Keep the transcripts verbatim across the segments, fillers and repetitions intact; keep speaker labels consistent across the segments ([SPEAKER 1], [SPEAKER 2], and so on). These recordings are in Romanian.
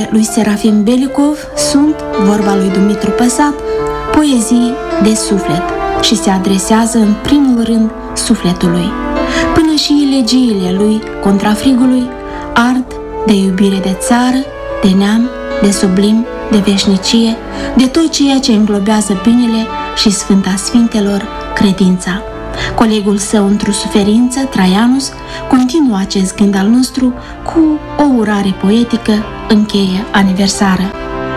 [SPEAKER 1] lui Serafim Belikov sunt, vorba lui Dumitru Păsat, poezii de suflet și se adresează în primul rând sufletului. Până și elegiile lui contra frigului ard de iubire de țară, de neam, de sublim, de veșnicie, de tot ceea ce înglobează binele și Sfânta Sfintelor, credința. Colegul său într-o suferință, Traianus, continuă acest gând al nostru cu o urare poetică, încheie aniversară.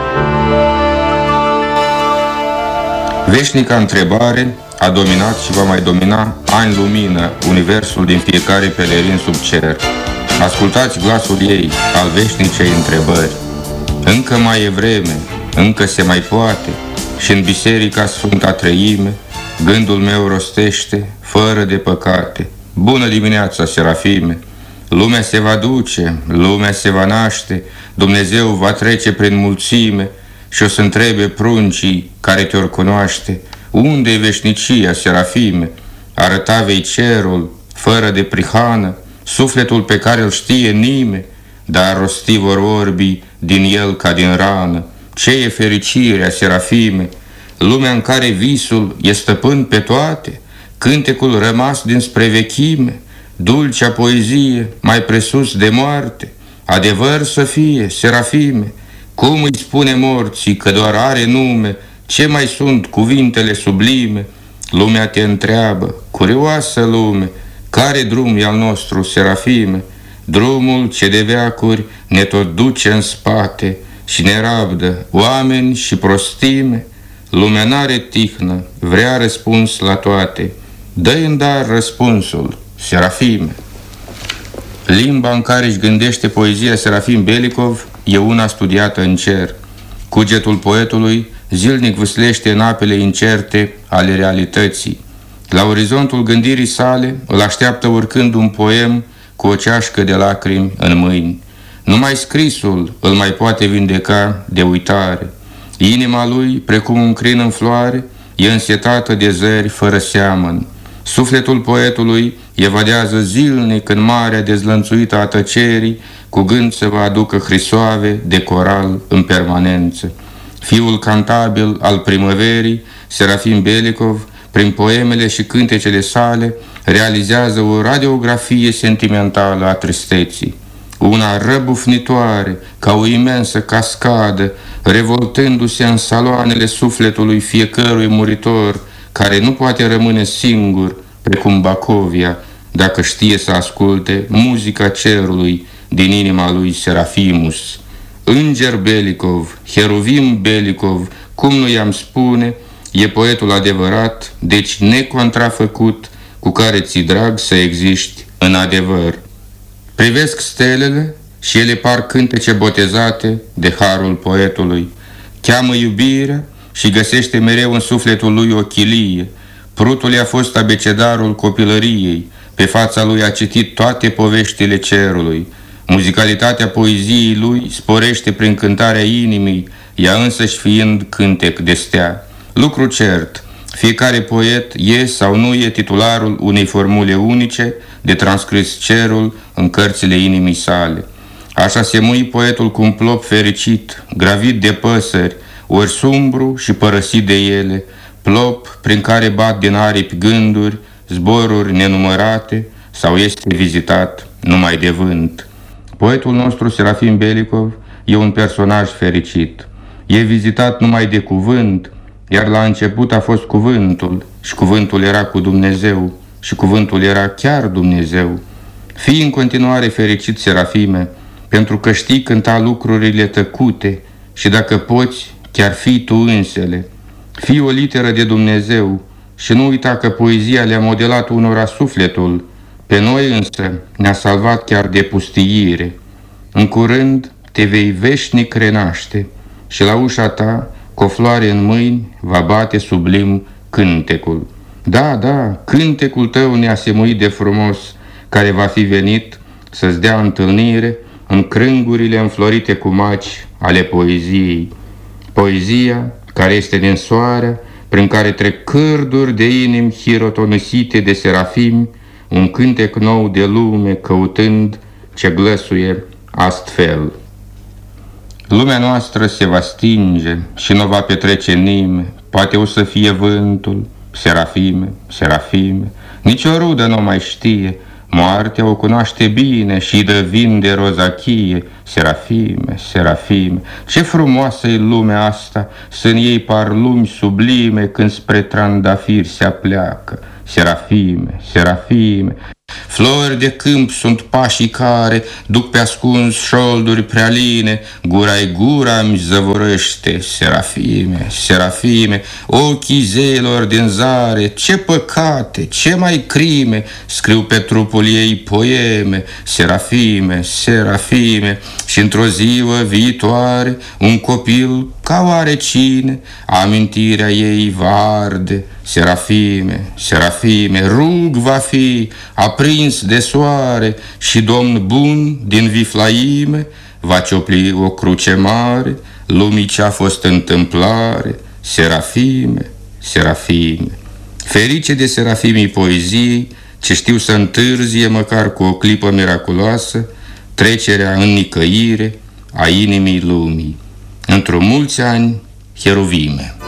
[SPEAKER 2] Veșnica întrebare a dominat și va mai domina ani lumină universul din fiecare pelerin sub cer. Ascultați glasul ei, al veșnicei întrebări. Încă mai e vreme, încă se mai poate, și în Biserica Sfânta Treime gândul meu rostește, fără de păcate. Bună dimineața, Serafime! Lumea se va duce, lumea se va naște, Dumnezeu va trece prin mulțime și o să întrebe pruncii care te-or cunoaște: unde-i veșnicia, Serafime? Arăta vei cerul, fără de prihană, sufletul pe care îl știe nimeni, dar rosti vor orbii din el ca din rană. Ce e fericirea, Serafime? Lumea în care visul e stăpân pe toate, cântecul rămas dinspre vechime, dulcea poezie mai presus de moarte. Adevăr să fie, Serafime, cum îi spune morții că doar are nume? Ce mai sunt cuvintele sublime? Lumea te întreabă, curioasă lume, care drum e al nostru, Serafime? Drumul ce de veacuri ne tot duce în spate și ne rabdă oameni și prostime. Lumea n-are tihnă, vrea răspuns la toate. Dă-i în dar răspunsul, Serafime. Limba în care își gândește poezia Serafim Belikov e una studiată în cer. Cugetul poetului zilnic vâslește în apele incerte ale realității. La orizontul gândirii sale îl așteaptă urcând un poem cu o ceașcă de lacrimi în mâini. Numai scrisul îl mai poate vindeca de uitare. Inima lui, precum un crin în floare, e însetată de zări fără seamăn. Sufletul poetului evadează zilnic în marea dezlănțuită a tăcerii, cu gând să vă aducă hrisoave de coral în permanență. Fiul cantabil al primăverii, Serafim Belikov, prin poemele și cântecele sale, realizează o radiografie sentimentală a tristeții. Una răbufnitoare, ca o imensă cascadă, revoltându-se în saloanele sufletului fiecărui muritor, care nu poate rămâne singur, precum Bacovia, dacă știe să asculte muzica cerului din inima lui Serafimus. Înger Belikov, Heruvim Belikov, cum nu i-am spune, e poetul adevărat, deci necontrafăcut, cu care ți drag să existi în adevăr. Privesc stelele și ele par cântece botezate de harul poetului. Cheamă iubirea și găsește mereu în sufletul lui o chilie. Prutul i-a fost abecedarul copilăriei, pe fața lui a citit toate poveștile cerului. Muzicalitatea poeziei lui sporește prin cântarea inimii, ea însăși fiind cântec de stea. Lucru cert, fiecare poet e sau nu e titularul unei formule unice de transcris cerul în cărțile inimii sale. Așa se mâi poetul cu un plop fericit, gravit de păsări, ori sumbru și părăsit de ele, plop prin care bat din aripi gânduri, zboruri nenumărate, sau este vizitat numai de vânt. Poetul nostru, Serafim Belikov, e un personaj fericit. E vizitat numai de cuvânt, iar la început a fost cuvântul, și cuvântul era cu Dumnezeu, și cuvântul era chiar Dumnezeu. Fii în continuare fericit, Serafime, pentru că știi cânta lucrurile tăcute și dacă poți, chiar fii tu însele. Fii o literă de Dumnezeu și nu uita că poezia le-a modelat unora sufletul, pe noi însă ne-a salvat chiar de pustiire. În curând te vei veșnic renaște și la ușa ta, cu o floare în mâini, va bate sublim cântecul. Da, da, cântecul tău neasemuit de frumos, care va fi venit să-ți dea întâlnire în crângurile înflorite cu maci ale poeziei. Poezia care este din soarea, prin care trec cârduri de inimi hirotonisite de serafimi, un cântec nou de lume căutând ce glăsuie astfel. Lumea noastră se va stinge și nu va petrece nimeni, poate o să fie vântul, serafime, serafime, nici o rudă nu mai știe, moartea o cunoaște bine și dă vin de rozachie, serafime, serafime, ce frumoasă-i lumea asta, sunt ei par lumi sublime când spre trandafiri se apleacă, serafime, serafime. Flori de câmp sunt pașii care duc pe ascuns șolduri prea line, gura-i gura-mi zăvorăște, serafime, serafime, ochii zeilor din zare, ce păcate, ce mai crime, scriu pe trupul ei poeme, serafime, serafime, și într-o ziua viitoare un copil ca oarecine, amintirea ei va arde, serafime, serafime, rug va fi aprins de soare și domn bun din Viflaime va ciopli o cruce mare lumii ce-a fost întâmplare, serafime, serafime. Ferice de serafimii poeziei ce știu să întârzie măcar cu o clipă miraculoasă trecerea în nicăire a inimii lumii. Într-o mulți ani, cheruvime.